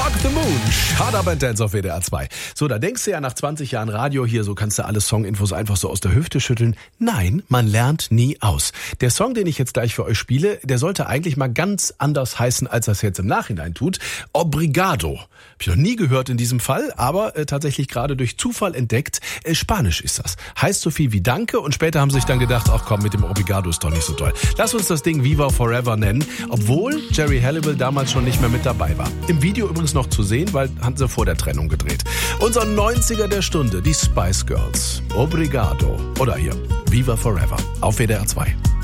Rock the Moon, Shut Up and Dance auf WDR 2. So, da denkst du ja nach 20 Jahren Radio hier, so kannst du alle Songinfos einfach so aus der Hüfte schütteln. Nein, man lernt nie aus. Der Song, den ich jetzt gleich für euch spiele, der sollte eigentlich mal ganz anders heißen, als das jetzt im Nachhinein tut. Obrigado. Hab ich noch nie gehört in diesem Fall, aber tatsächlich gerade durch Zufall entdeckt. Spanisch ist das. Heißt so viel wie Danke und später haben sie sich dann gedacht, ach komm, mit dem Obrigado ist doch nicht so toll. Lass uns das Ding Viva Forever nennen, obwohl Jerry Halliwell damals schon nicht mehr mit dabei war. Im Video übrigens noch zu sehen, weil hatten sie vor der Trennung gedreht. Unser 90er der Stunde, die Spice Girls. Obrigado. Oder hier, Viva Forever auf WDR 2.